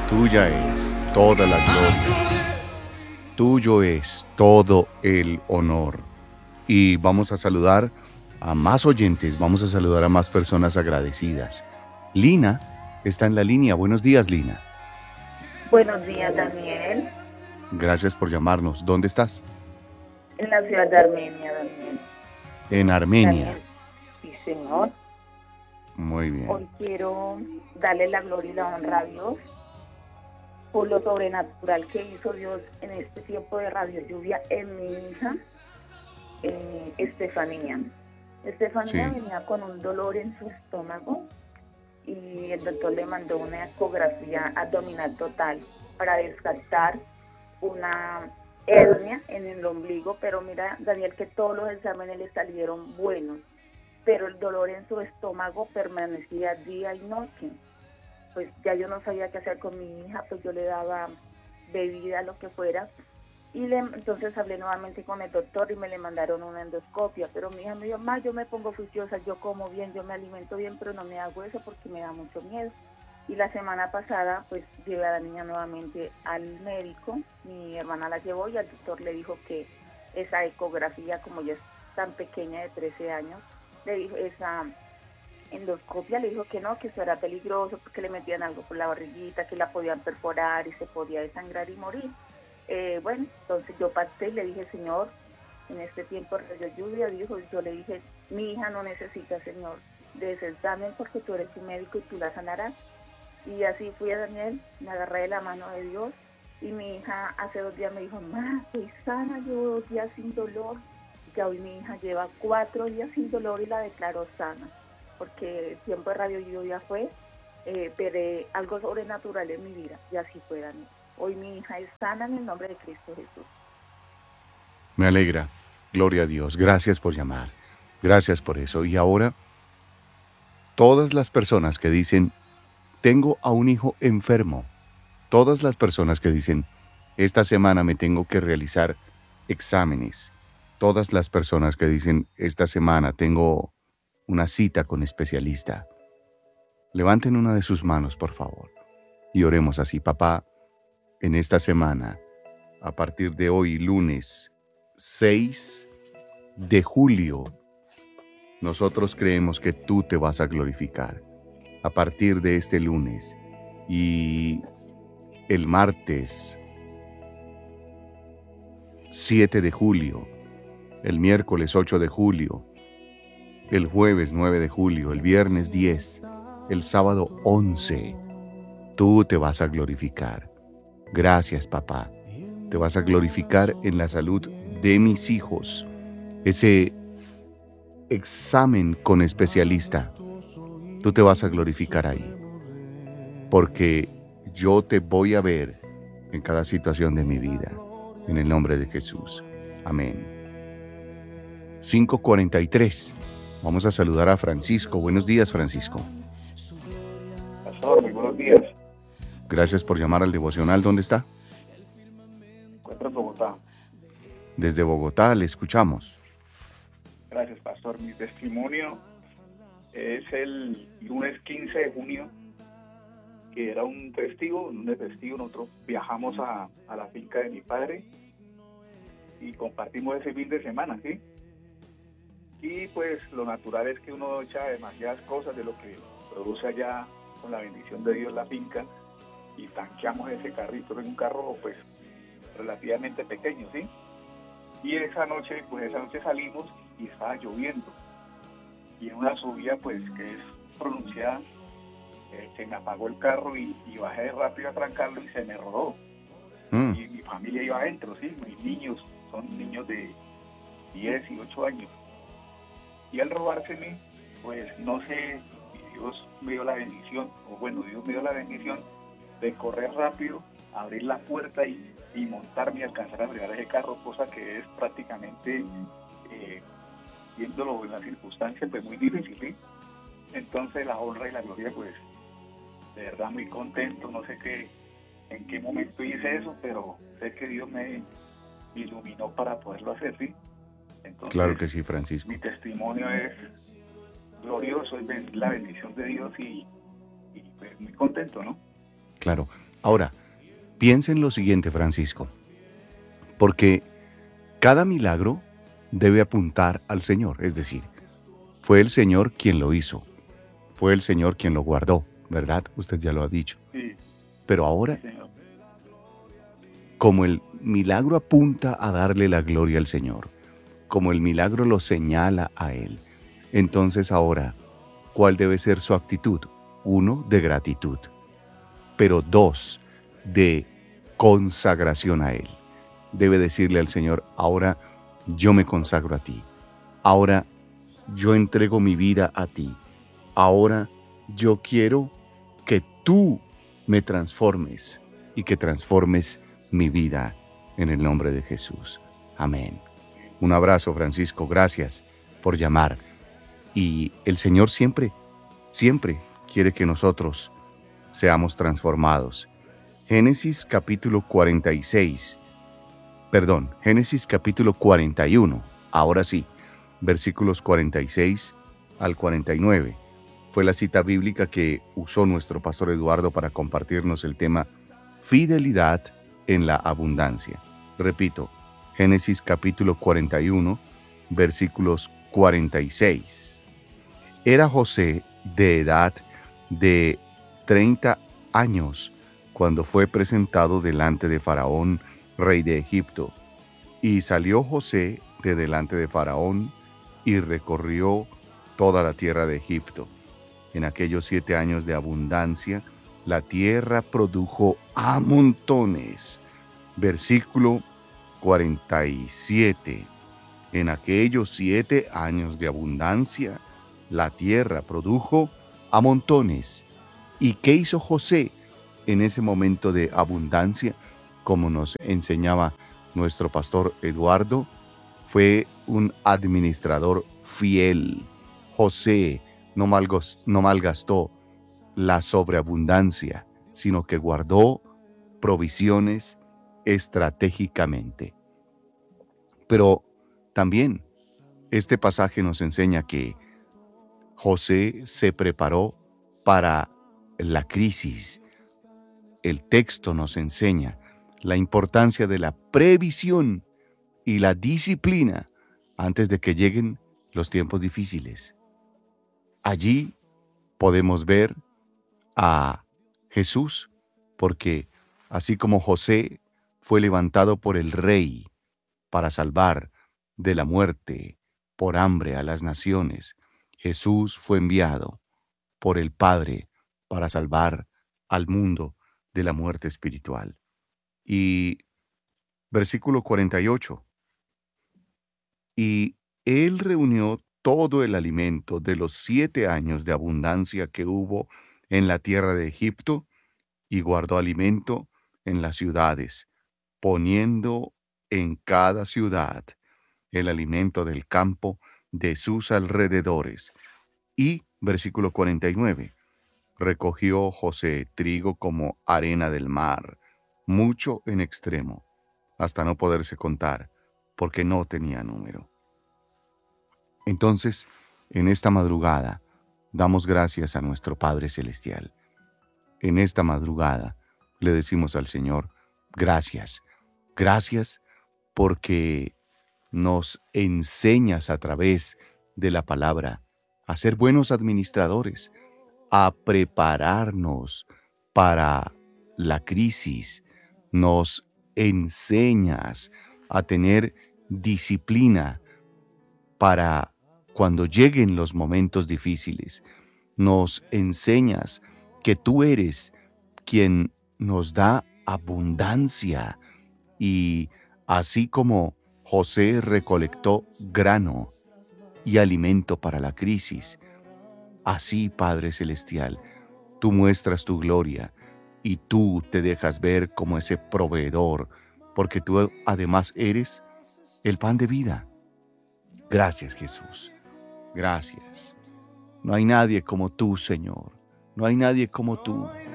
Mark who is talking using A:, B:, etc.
A: Tuya es toda la gloria, tuyo es todo el honor. Y vamos a saludar a más oyentes, vamos a saludar a más personas agradecidas. Lina está en la línea. Buenos días, Lina.
B: Buenos días, Daniel.
A: Gracias por llamarnos. ¿Dónde estás?
B: En la ciudad de Armenia, Daniel.
A: En Armenia.
B: Daniel, sí, señor.
A: Muy bien.
B: Hoy quiero darle la gloria y la honra a Dios por lo sobrenatural que hizo Dios en este tiempo de radio lluvia en mi hija, Estefanía. Estefanía
A: Sí.
B: venía con un dolor en su estómago y el doctor le mandó una ecografía abdominal total para descartar una hernia en el ombligo, pero mira, Daniel, que todos los exámenes le salieron buenos, pero el dolor en su estómago permanecía día y noche. Pues ya yo no sabía qué hacer con mi hija, pues yo le daba bebida, lo que fuera, y entonces hablé nuevamente con el doctor y me le mandaron una endoscopia, pero mi hija me dijo, ma, yo me pongo juiciosa, yo como bien, yo me alimento bien, pero no me hago eso porque me da mucho miedo. Y la semana pasada, pues llevé a la niña nuevamente al médico, mi hermana la llevó y el doctor le dijo que esa ecografía, como ya es tan pequeña de 13 años, le dijo, esa endoscopia le dijo que no, que eso era peligroso porque le metían algo por la barriguita, que la podían perforar y se podía desangrar y morir. Bueno, entonces yo pasé y le dije, Señor, en este tiempo de lluvia, dijo, yo le dije, mi hija no necesita, Señor, de ese examen porque tú eres un médico y tú la sanarás. Y así fui a Daniel, me agarré de la mano de Dios y mi hija hace 2 días me dijo, ma, estoy sana, llevo 2 días sin dolor. Ya hoy mi hija lleva 4 días sin dolor y la declaró sana, porque el tiempo de radio lluvia fue veré algo sobrenatural en mi vida y así fue Daniel. Hoy mi hija es sana en el nombre de Cristo Jesús.
A: Me alegra. Gloria a Dios. Gracias por llamar. Gracias por eso. Y ahora, todas las personas que dicen, tengo a un hijo enfermo. Todas las personas que dicen, esta semana me tengo que realizar exámenes. Todas las personas que dicen, esta semana tengo una cita con especialista. Levanten una de sus manos, por favor, y oremos así. Papá, en esta semana, a partir de hoy, lunes 6 de julio, nosotros creemos que tú te vas a glorificar. A partir de este lunes y el martes 7 de julio, el miércoles 8 de julio, el jueves 9 de julio, el viernes 10, el sábado 11, tú te vas a glorificar. Gracias, papá. Te vas a glorificar en la salud de mis hijos. Ese examen con especialista, tú te vas a glorificar ahí, porque yo te voy a ver en cada situación de mi vida, en el nombre de Jesús. Amén. 5:43. Vamos a saludar a Francisco. Buenos días, Francisco.
C: Pastor, muy buenos días.
A: Gracias por llamar al devocional. ¿Dónde está?
C: Encuentro en Bogotá.
A: Desde Bogotá, le escuchamos.
C: Gracias, Pastor. Mi testimonio es el lunes 15 de junio, que era un lunes festivo. Nosotros viajamos a la finca de mi padre y compartimos ese fin de semana, ¿sí? Y pues lo natural es que uno echa demasiadas cosas de lo que produce allá con la bendición de Dios la finca y tanqueamos ese carrito en un carro pues relativamente pequeño, ¿sí? Y esa noche salimos y estaba lloviendo. Y en una subida pues que es pronunciada, se me apagó el carro y bajé rápido a trancarlo y se me rodó. Y mi familia iba adentro, ¿sí? Mis niños, son niños de 10 y 8 años. Y al robárseme, pues no sé, Dios me dio la bendición, Dios me dio la bendición de correr rápido, abrir la puerta y montarme y alcanzar a frenar ese carro, cosa que es prácticamente, viéndolo en las circunstancias, pues muy difícil, ¿sí? Entonces la honra y la gloria, pues, de verdad muy contento, no sé en qué momento hice eso, pero sé que Dios me iluminó para poderlo hacer, ¿sí?
A: Claro
C: Entonces,
A: que sí, Francisco.
C: mi testimonio es glorioso, es la bendición de Dios y pues muy contento, ¿no?
A: Claro. Ahora, piensa en lo siguiente, Francisco, porque cada milagro debe apuntar al Señor, es decir, fue el Señor quien lo hizo, fue el Señor quien lo guardó, ¿verdad? Usted ya lo ha dicho.
C: Sí,
A: Pero
C: sí,
A: ahora,
C: señor.
A: como el milagro apunta a darle la gloria al Señor, como el milagro lo señala a Él, entonces ahora, ¿cuál debe ser su actitud? Uno, de gratitud, pero dos, de consagración a Él. Debe decirle al Señor, ahora yo me consagro a ti, ahora yo entrego mi vida a ti, ahora yo quiero que tú me transformes y que transformes mi vida en el nombre de Jesús. Amén. Un abrazo, Francisco, gracias por llamar. Y el Señor siempre, siempre quiere que nosotros seamos transformados. Génesis capítulo 46, Génesis capítulo 41, ahora sí, versículos 46 al 49. Fue la cita bíblica que usó nuestro pastor Eduardo para compartirnos el tema fidelidad en la abundancia. Repito, Génesis capítulo 41, versículos 46. Era José de edad de 30 años cuando fue presentado delante de Faraón, rey de Egipto. Y salió José de delante de Faraón y recorrió toda la tierra de Egipto. En aquellos 7 años de abundancia, la tierra produjo a montones. Versículo 47. En aquellos 7 años de abundancia, la tierra produjo a montones. ¿Y qué hizo José en ese momento de abundancia? Como nos enseñaba nuestro pastor Eduardo, fue un administrador fiel. José no malgastó la sobreabundancia, sino que guardó provisiones estratégicamente. Pero también este pasaje nos enseña que José se preparó para la crisis. El texto nos enseña la importancia de la previsión y la disciplina antes de que lleguen los tiempos difíciles. Allí podemos ver a Jesús, porque así como José fue levantado por el rey para salvar de la muerte por hambre a las naciones, Jesús fue enviado por el Padre para salvar al mundo de la muerte espiritual. Y versículo 48. Y él reunió todo el alimento de los 7 años de abundancia que hubo en la tierra de Egipto, y guardó alimento en las ciudades, poniendo en cada ciudad el alimento del campo de sus alrededores. Y, versículo 49, recogió José trigo como arena del mar, mucho en extremo, hasta no poderse contar, porque no tenía número. Entonces, en esta madrugada, damos gracias a nuestro Padre Celestial. En esta madrugada, le decimos al Señor, gracias, gracias porque nos enseñas a través de la palabra a ser buenos administradores, a prepararnos para la crisis. Nos enseñas a tener disciplina para cuando lleguen los momentos difíciles. Nos enseñas que tú eres quien nos da abundancia, y así como José recolectó grano y alimento para la crisis, así, Padre Celestial, tú muestras tu gloria y tú te dejas ver como ese proveedor, porque tú además eres el pan de vida. Gracias, Jesús. Gracias. No hay nadie como tú, Señor. No hay nadie como tú.